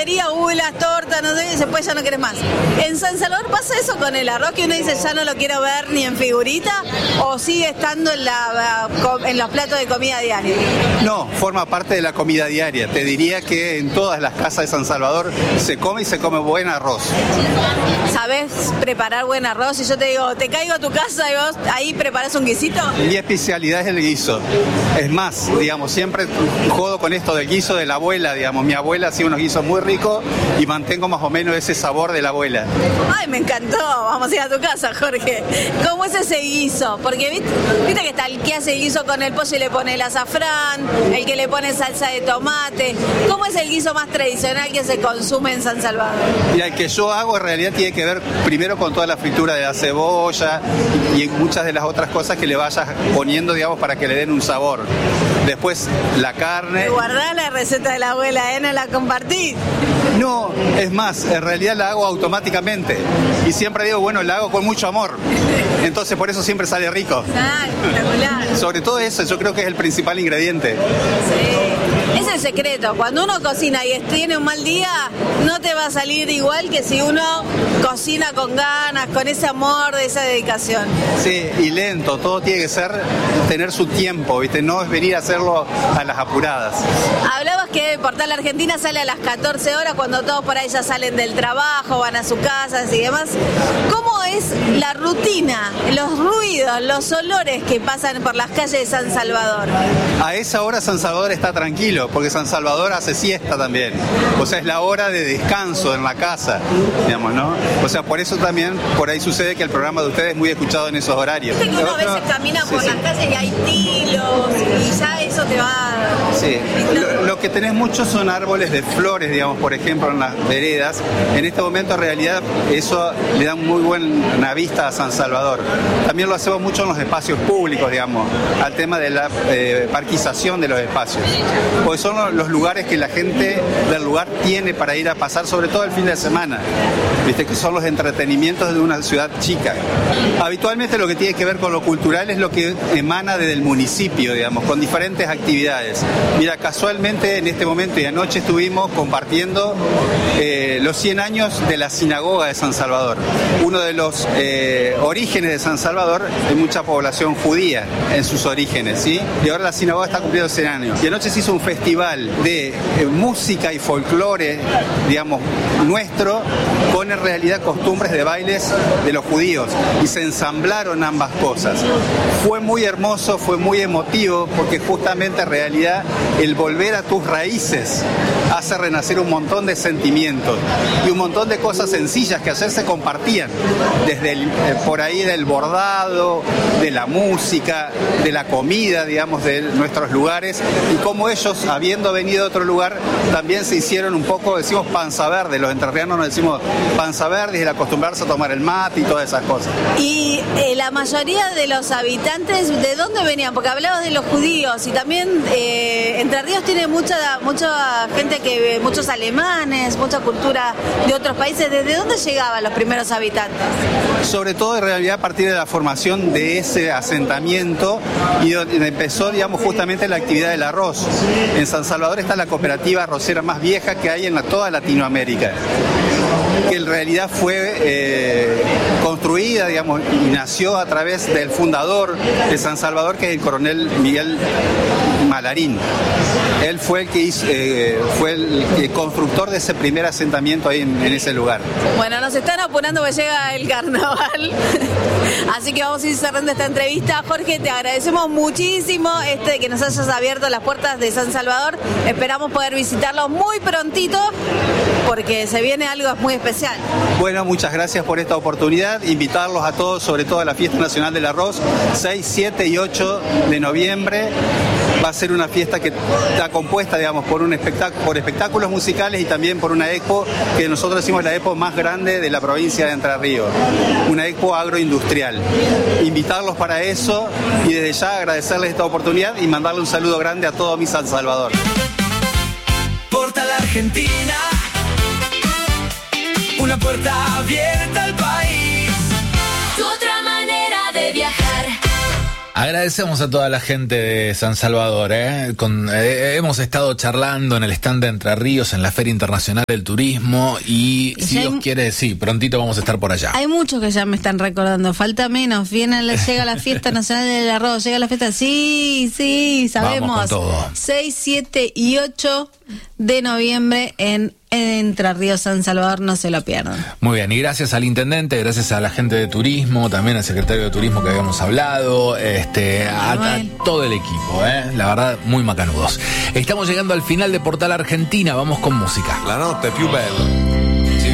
heladería, las tortas, no sé, y después ya no querés más. ¿En San Salvador pasa eso con el arroz que uno dice ya no lo quiero ver ni en figurita o sigue estando en los platos de comida diaria? No, forma parte de la comida diaria. Te diría que en todas las casas de San Salvador se come y se come buen arroz. ¿Sabés preparar buen arroz? Si yo te digo, te caigo a tu casa y vos ahí preparás un guisito. Mi especialidad es el guiso. Es más, digamos, siempre jodo con esto del guiso de la abuela, digamos. Mi abuela hacía unos guisos muy ricos y mantengo más o menos ese sabor de la abuela. Ay, me encantó. Vamos a ir a tu casa, Jorge. ¿Cómo es ese guiso? Porque viste que está el que hace el guiso con el pollo y le pone el azafrán, el que le pone salsa de tomate. ¿Cómo es el guiso más tradicional que se consume en San Salvador? Mira, el que yo hago en realidad tiene que ver primero con toda la fritura de la cebolla y muchas de las otras cosas que le vayas poniendo, digamos, para que le den un sabor. Después la carne. Guardá la receta de la abuela, ¿no la compartís? No, es más, en realidad la hago automáticamente. Y siempre digo, bueno, la hago con mucho amor. Entonces por eso siempre sale rico. Ah, espectacular. Sobre todo eso, yo creo que es el principal ingrediente. Sí. Es el secreto. Cuando uno cocina y tiene un mal día, no te va a salir igual que si uno cocina con ganas, con ese amor, de esa dedicación. Sí, y lento. Todo tiene que tener su tiempo, ¿viste? No es venir a hacerlo a las apuradas. Hablabas que Portal Argentina sale a las 14 horas cuando todos por ahí ya salen del trabajo, van a sus casas y demás. ¿Cómo es la rutina, los ruidos, los olores que pasan por las calles de San Salvador? A esa hora San Salvador está tranquilo, porque San Salvador hace siesta también. O sea, es la hora de descanso en la casa, digamos, ¿no? O sea, por eso también por ahí sucede que el programa de ustedes es muy escuchado en esos horarios. Viste que uno a veces camina por las calles y hay tilos y ya eso te va... Sí, lo que tenés muchos son árboles de flores, digamos, por ejemplo, en las veredas. En este momento, en realidad, eso le da muy buena vista a San Salvador. También lo hacemos mucho en los espacios públicos, digamos, al tema de la parquización de los espacios. Porque son los lugares que la gente del lugar tiene para ir a pasar, sobre todo el fin de semana. Viste que son los entretenimientos de una ciudad chica. Habitualmente lo que tiene que ver con lo cultural es lo que emana desde el municipio, digamos, con diferentes actividades. Mira, casualmente en este momento y anoche estuvimos compartiendo los 100 años de la sinagoga de San Salvador. Uno de los orígenes de San Salvador es mucha población judía en sus orígenes, ¿sí? Y ahora la sinagoga está cumpliendo 100 años. Y anoche se hizo un festival de música y folclore, digamos, nuestro, con en realidad costumbres de bailes de los judíos. Y se ensamblaron ambas cosas. Fue muy hermoso, fue muy emotivo, porque justamente en realidad el volver a tus raíces hace renacer un montón de sentimientos y un montón de cosas sencillas que ayer se compartían, desde por ahí del bordado, de la música, de la comida, digamos, de nuestros lugares, y cómo ellos, habiendo venido de otro lugar, también se hicieron un poco, decimos panza verde, los entrerrianos nos decimos panza verde, y el acostumbrarse a tomar el mate y todas esas cosas. Y la mayoría de los habitantes, ¿de dónde venían? Porque hablabas de los judíos y también Entre Ríos tiene mucha gente muchos alemanes, mucha cultura de otros países. ¿Desde dónde llegaban los primeros habitantes? Sobre todo en realidad a partir de la formación de ese asentamiento y donde empezó, digamos, justamente la actividad del arroz. En San Salvador está la cooperativa arrocera más vieja que hay en toda Latinoamérica, que en realidad fue construida, digamos, y nació a través del fundador de San Salvador, que es el coronel Miguel Malarín. Él fue el constructor de ese primer asentamiento ahí en ese lugar. Bueno, nos están apurando que llega el carnaval, así que vamos a ir cerrando esta entrevista. Jorge, te agradecemos muchísimo que nos hayas abierto las puertas de San Salvador. Esperamos poder visitarlo muy prontito porque se viene algo muy especial. Bueno, muchas gracias por esta oportunidad. Invitarlos a todos, sobre todo a la Fiesta Nacional del Arroz, 6, 7 y 8 de noviembre. Va a ser una fiesta que está compuesta, digamos, por espectáculos musicales y también por una expo que nosotros decimos la expo más grande de la provincia de Entre Ríos, una expo agroindustrial. Invitarlos para eso y desde ya agradecerles esta oportunidad y mandarle un saludo grande a todo mi San Salvador. Portal Argentina, una puerta abierta al país. Tu otra manera de viajar. Agradecemos a toda la gente de San Salvador. Hemos estado charlando en el stand de Entre Ríos en la Feria Internacional del Turismo y si Dios quiere, sí, prontito vamos a estar por allá. Hay muchos que ya me están recordando, falta menos, llega la fiesta nacional del arroz, llega la fiesta, sí, sabemos. Vamos con todo. 6, 7 y 8 de noviembre en Entre Ríos, San Salvador, no se lo pierdan. Muy bien, y gracias al intendente, gracias a la gente de turismo, también al secretario de turismo que habíamos hablado, a todo el equipo, la verdad, muy macanudos. Estamos llegando al final de Portal Argentina, vamos con música. La notte più bella